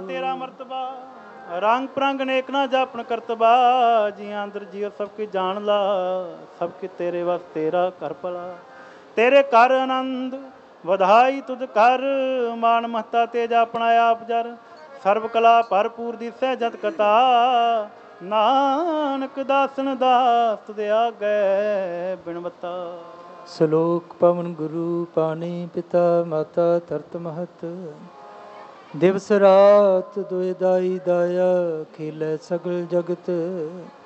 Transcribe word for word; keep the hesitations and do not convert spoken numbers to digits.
ਤੇਰਾ ਮਰਤਬਾ, ਰੰਗ ਪ੍ਰੰਗ ਨੇਕ ਨਾ ਜਾਪਣ ਕਰਤਬਾ। ਜੀ ਅੰਦਰ ਜੀਵ ਸਭ ਕੀ ਜਾਣ ਲਾ, ਸਭ ਕੀ ਤੇਰੇ ਵਸ ਤੇਰਾ ਕਰ ਭਲਾ। ਤੇਰੇ ਕਰ ਆਨੰਦ ਵਧਾਈ ਤੁਧ ਕਰ, ਮਾਨ ਮਹਤਾ ਤੇਜ ਆਪਣਾ ਆਪ ਜਰ। ਸਰਬ ਕਲਾ ਭਰਪੂਰ ਦਿਸੈ ਜਤ ਕਤਾ, ਨਾਨਕ ਦਾਸਨ ਦਾਸ ਤੁਧ ਆਗੈ ਬਿਨਵਤਾ। ਸ਼ਲੋਕ ਪਵਨ ਗੁਰੂ ਪਾਣੀ ਪਿਤਾ ਮਾਤਾ ਧਰਤ ਮਹਤ, ਦਿਵਸ ਰਾਤ ਦੁਇ ਦਾਈ ਦਾਇਆ, ਖੇਲੇ ਸਗਲ ਜਗਤ